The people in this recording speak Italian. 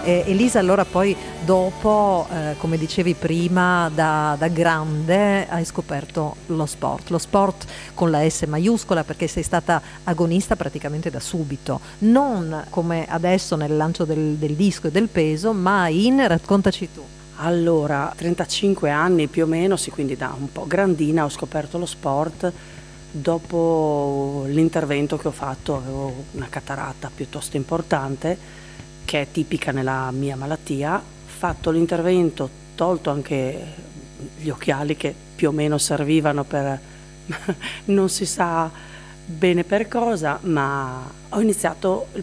Elisa, allora poi dopo, come dicevi prima, da grande hai scoperto lo sport con la S maiuscola, perché sei stata agonista praticamente da subito, non come adesso nel lancio del disco e del peso, ma raccontaci tu. Allora, 35 anni più o meno, sì, quindi da un po' grandina ho scoperto lo sport. Dopo l'intervento che ho fatto avevo una cataratta piuttosto importante, che è tipica nella mia malattia. Fatto l'intervento, tolto anche gli occhiali che più o meno servivano per non si sa bene per cosa, ma ho iniziato il